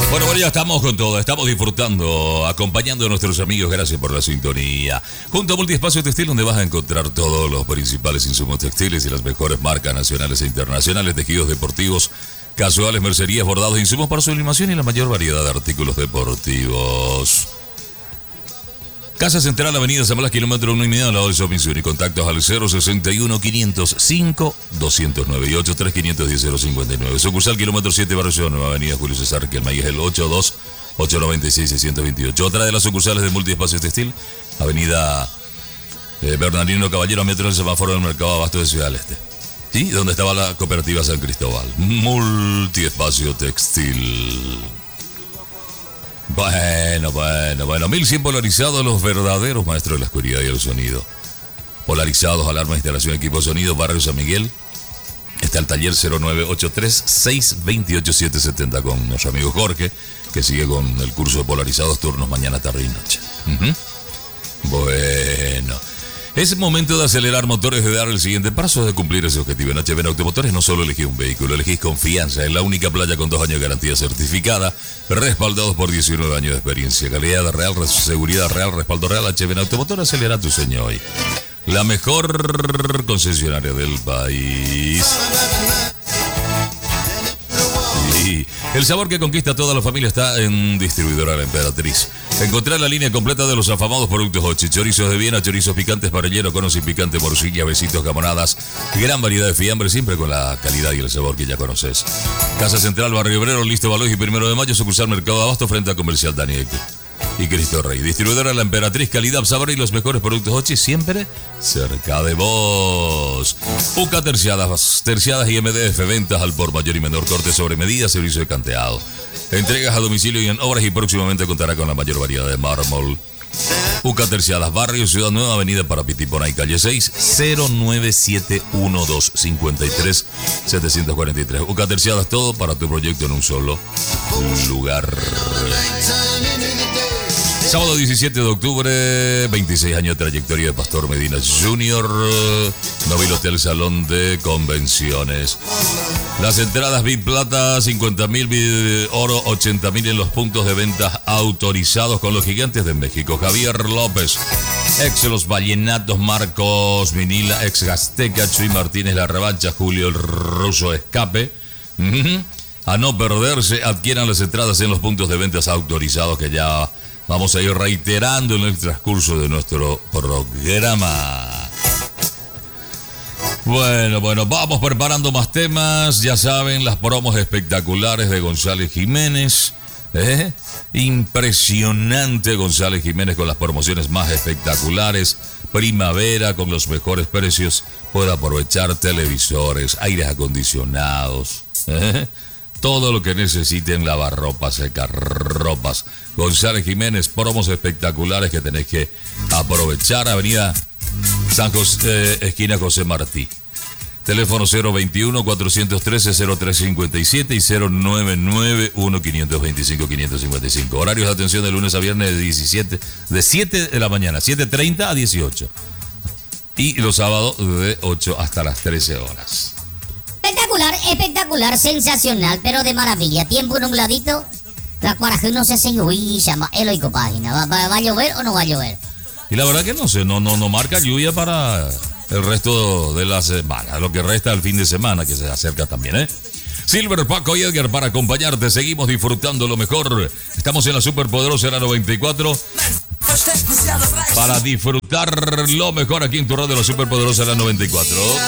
Bueno, ya estamos con todo, estamos disfrutando, acompañando a nuestros amigos, gracias por la sintonía. Junto a Multiespacio Textil, donde vas a encontrar todos los principales insumos textiles y las mejores marcas nacionales e internacionales, tejidos deportivos, casuales, mercerías, bordados, insumos para sublimación y la mayor variedad de artículos deportivos. Casa Central, Avenida San Blas, kilómetro 1,5 al lado del Shopping Sur. Contactos al 061-505-209 y 83-510-059. Sucursal, kilómetro 7, Barrio Nueva, Avenida Julio César Riquelme, es el 82-896-628. Otra de las sucursales de Multiespacio Textil, Avenida Bernardino Caballero, metro del semáforo del Mercado Abasto de Ciudad del Este. ¿Sí? Donde estaba la cooperativa San Cristóbal. Multiespacio Textil. Bueno. 1100 polarizados, los verdaderos maestros de la oscuridad y el sonido. Polarizados, alarma, instalación, equipo de sonido, Barrio San Miguel. Está el taller 0983-628-770 con nuestro amigo Jorge, que sigue con el curso de polarizados, turnos mañana, tarde y noche. Bueno. Es momento de acelerar motores, de dar el siguiente paso, de cumplir ese objetivo. En HBN Automotores no solo elegís un vehículo, elegís confianza. Es la única playa con 2 años de garantía certificada, respaldados por 19 años de experiencia. Calidad real, seguridad real, respaldo real. HBN Automotores, acelera tu sueño hoy. La mejor concesionaria del país. Sí. El sabor que conquista a toda la familia está en Distribuidora La Emperatriz. Encontrar la línea completa de los afamados productos Hochi, chorizos de Viena, chorizos picantes, parrillero, conos y picante, morcilla, besitos, gamonadas, gran variedad de fiambre, siempre con la calidad y el sabor que ya conoces. Casa Central, Barrio Obrero, Listo Valois y 1 de Mayo, sucursal Mercado Abasto, frente a Comercial Daniel y Cristo Rey. Distribuidora La Emperatriz, calidad, sabor y los mejores productos Hochi, siempre cerca de vos. UCA Terciadas y MDF, ventas al por mayor y menor, corte sobre medida, servicio de canteado. Entregas a domicilio y en obras, y próximamente contará con la mayor variedad de mármol. UCA Terciadas, Barrio Ciudad Nueva, Avenida Parapitiponay, calle 6, 0971253-743. UCA Terciadas, todo para tu proyecto en un solo lugar. Sábado 17 de octubre, 26 años de trayectoria de Pastor Medina Jr., Novil Hotel Salón de Convenciones. Las entradas VIP Plata, 50.000, VIP Oro, 80.000 en los puntos de venta autorizados con los gigantes de México. Javier López, ex Los Vallenatos, Marcos Minila, ex Azteca, Chuy Martínez, La Revancha, Julio el Ruso Escape. A no perderse, adquieran las entradas en los puntos de ventas autorizados que ya vamos a ir reiterando en el transcurso de nuestro programa. Bueno, vamos preparando más temas. Ya saben, las promos espectaculares de González Jiménez. Impresionante González Jiménez con las promociones más espectaculares. Primavera con los mejores precios. Puede aprovechar televisores, aires acondicionados. Todo lo que necesiten, lavarropas, secar ropas. González Jiménez, promos espectaculares que tenés que aprovechar. Avenida San José, esquina José Martí. Teléfono 021-413-0357 y 099-1525-555. Horarios de atención de lunes a viernes de 7 de la mañana, 7:30 a 18. Y los sábados de 8 hasta las 13 horas. Espectacular, sensacional, pero de maravilla. Tiempo nubladito. La cuaraje no se hace lluvia, llama Eloico Página. ¿Va a llover o no va a llover? Y la verdad que no sé, no marca lluvia para el resto de la semana, lo que resta del fin de semana que se acerca también, Silver, Paco y Edgar para acompañarte, seguimos disfrutando lo mejor. Estamos en la Superpoderosa, la 94, para disfrutar lo mejor aquí en tu radio de la Superpoderosa, la 94.